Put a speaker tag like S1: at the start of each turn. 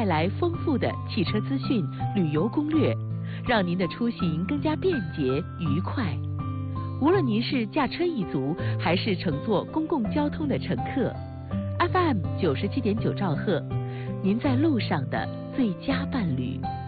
S1: 来丰富的汽车资讯、旅游攻略，让您的出行更加便捷愉快。无论您是驾车一族，还是乘坐公共交通的乘客，FM 97.9兆赫，您在路上的最佳伴侣。